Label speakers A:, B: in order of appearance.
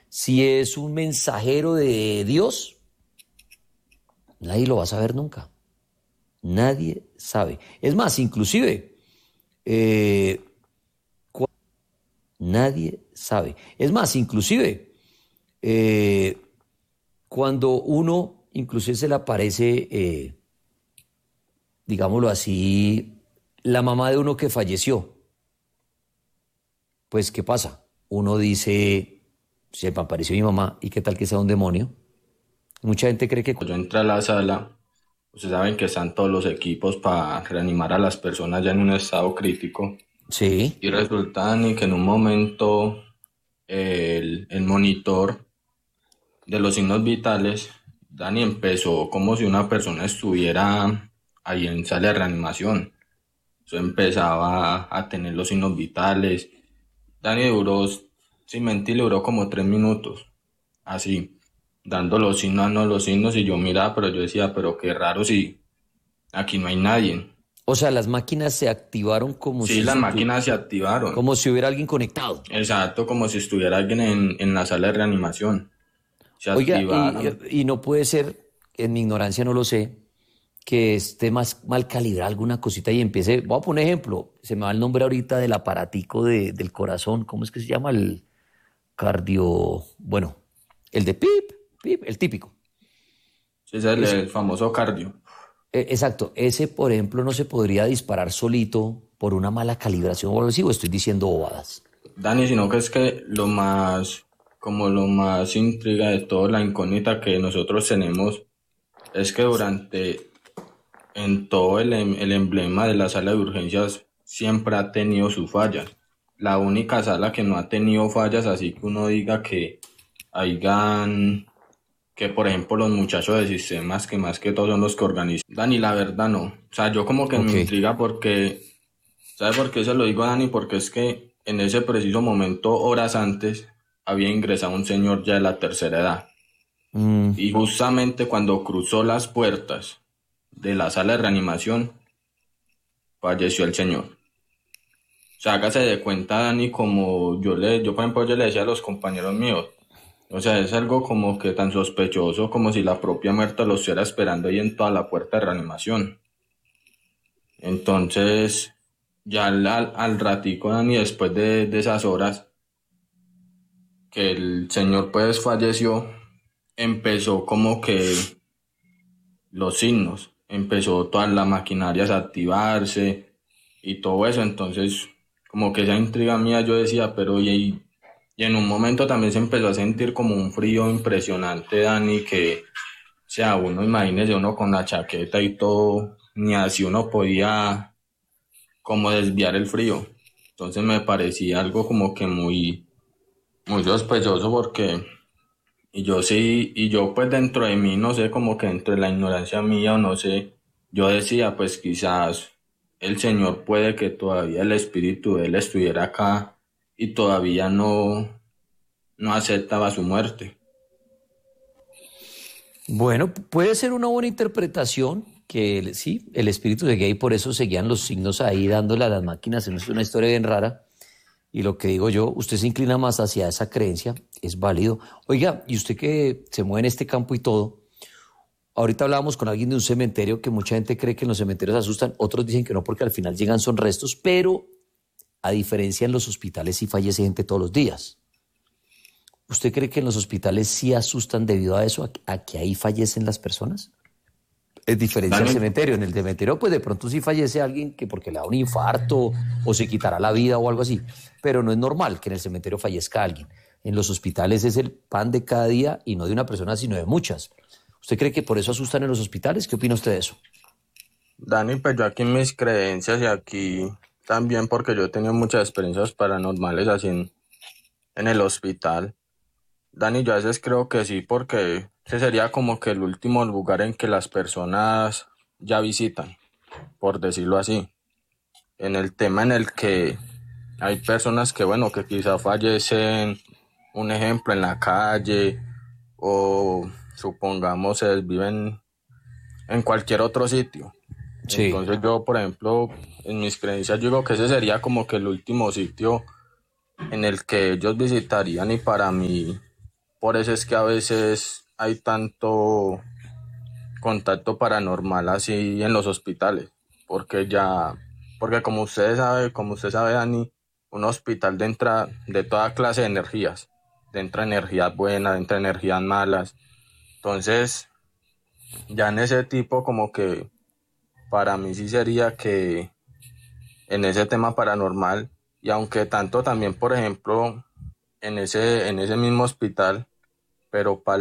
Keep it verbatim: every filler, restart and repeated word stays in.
A: Si es un mensajero de Dios, nadie lo va a saber nunca. Nadie sabe. Es más, inclusive, eh, nadie sabe. Es más, inclusive, eh, cuando uno, inclusive se le aparece, eh, digámoslo así, la mamá de uno que falleció, pues ¿qué pasa? Uno dice, se me apareció mi mamá, ¿y qué tal que sea un demonio? Mucha gente cree que...
B: Yo entré a la sala, ustedes saben que están todos los equipos para reanimar a las personas ya en un estado crítico.
A: Sí.
B: Y resulta, Dani, que en un momento el, el monitor de los signos vitales, Dani, empezó como si una persona estuviera ahí en sala de reanimación. Eso empezaba a tener los signos vitales. Dani duró, sin mentir, duró como tres minutos, así, dando los signos, no los signos, y yo miraba, pero yo decía, pero qué raro si aquí no hay nadie.
A: O sea, las máquinas se activaron como
B: Sí,
A: si,
B: las
A: estu-
B: máquinas se activaron.
A: como si hubiera alguien conectado.
B: Exacto, como si estuviera alguien en, en la sala de reanimación. Se
A: Oiga, y,
B: activaron.
A: y no puede ser, en mi ignorancia no lo sé, que esté más mal calibrada alguna cosita y empiece, voy a poner ejemplo, se me va el nombre ahorita del aparatico de- del corazón, ¿cómo es que se llama? El cardio, bueno, el de pip, pip, el típico.
B: Ese es el,
A: Ese,
B: el famoso cardio.
A: e- exacto, ese por ejemplo no se podría disparar solito por una mala calibración o algo así, o estoy diciendo bobadas.
B: Dani, sino que es que lo más, como lo más intriga de todo, la incógnita que nosotros tenemos, es que durante, en todo el, em- el emblema de la sala de urgencias, siempre ha tenido sus fallas. La única sala que no ha tenido fallas, así que uno diga que hayan, que por ejemplo los muchachos de sistemas, que más que todo son los que organizan. Dani, la verdad no. O sea, yo como que me
A: Ok.
B: intriga porque, ¿sabe por qué se lo digo a Dani? Porque es que en ese preciso momento, horas antes, había ingresado un señor ya de la tercera edad.
A: Mm,
B: Y justamente cuando cruzó las puertas de la sala de reanimación, falleció el señor. O sea, hágase de cuenta, Dani, como yo le, yo por ejemplo, yo le decía a los compañeros míos, o sea, es algo como que tan sospechoso como si la propia muerta lo estuviera esperando ahí en toda la puerta de reanimación. Entonces, ya al, al, al ratico, Dani, después de, de esas horas que el señor pues falleció, empezó como que los signos, empezó toda la maquinaria a activarse y todo eso, entonces como que esa intriga mía yo decía, pero y, y en un momento también se empezó a sentir como un frío impresionante, Dani, que, o sea, uno imagínese uno con la chaqueta y todo, ni así uno podía como desviar el frío, entonces me parecía algo como que muy, muy sospechoso porque... Y yo sí, y yo pues dentro de mí, no sé, como que dentro de la ignorancia mía o no sé, yo decía pues quizás el Señor puede que todavía el espíritu de él estuviera acá y todavía no, no aceptaba su muerte.
A: bueno, puede ser una buena interpretación que el- sí, el espíritu de gay, por eso seguían los signos ahí dándole a las máquinas. Es una historia bien rara. Y lo que digo yo, usted se inclina más hacia esa creencia, es válido. Oiga, y usted que se mueve en este campo y todo, ahorita hablábamos con alguien de un cementerio que mucha gente cree que en los cementerios asustan, otros dicen que no porque al final llegan son restos, pero a diferencia en los hospitales sí fallece gente todos los días. ¿Usted cree que en los hospitales sí asustan debido a eso, a, a que ahí fallecen las personas? Es diferencia al
B: Dani,
A: cementerio. En el cementerio, pues de pronto sí fallece alguien que porque le da un infarto o se quitará la vida o algo así. Pero no es normal que en el cementerio fallezca alguien. En los hospitales es el pan de cada día y no de una persona, sino de muchas. ¿Usted cree que por eso asustan en los hospitales? ¿Qué opina usted de eso?
B: Dani, pues yo aquí en mis creencias y aquí también porque yo he tenido muchas experiencias paranormales así en, en el hospital. Dani, yo a veces creo que sí, porque ese sería como que el último lugar en que las personas ya visitan, por decirlo así. En el tema en el que hay personas que, bueno, que quizá fallecen, un ejemplo, en la calle o supongamos se desviven en cualquier otro sitio.
A: Sí.
B: Entonces yo, por ejemplo, en mis creencias, yo digo que ese sería como que el último sitio en el que ellos visitarían y para mí por eso es que a veces hay tanto contacto paranormal así en los hospitales, porque ya, porque como usted sabe, como usted sabe, Dani, un hospital de entra de toda clase de energías, de entra energías buenas, de entra energías malas, entonces ya en ese tipo como que para mí sí sería que en ese tema paranormal, y aunque tanto también, por ejemplo, en ese, en ese mismo hospital, pero para